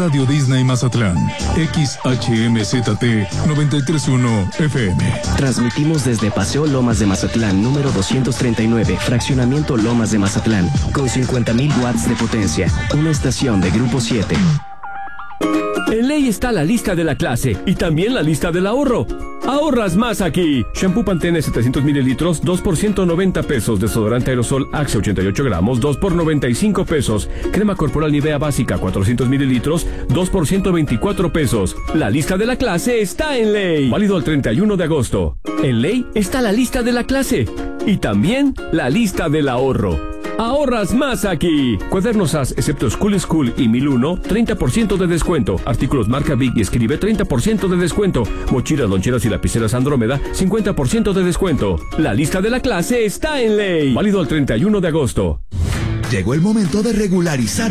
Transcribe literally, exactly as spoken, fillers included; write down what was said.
Radio Disney Mazatlán, X H M Z T noventa y tres punto uno F M. Transmitimos desde Paseo Lomas de Mazatlán, número doscientos treinta y nueve, Fraccionamiento Lomas de Mazatlán, con cincuenta mil watts de potencia. Una estación de Grupo siete. En Ley está la lista de la clase y también la lista del ahorro. Ahorras más aquí. Shampoo Pantene setecientos mililitros, dos por ciento noventa pesos. Desodorante aerosol Axe ochenta y ocho gramos, dos por noventa y cinco pesos. Crema corporal Nivea básica cuatrocientos mililitros, dos por ciento veinticuatro pesos. La lista de la clase está en Ley. Válido al treinta y uno de agosto. En Ley está la lista de la clase y también la lista del ahorro. Ahorras más aquí. Cuadernos A S, excepto School School y mil uno, treinta por ciento de descuento. Artículos marca Big y Escribe, treinta por ciento de descuento. Mochilas, loncheras y lapiceras Andrómeda, cincuenta por ciento de descuento. La lista de la clase está en Ley. Válido al treinta y uno de agosto. Llegó el momento de regularizar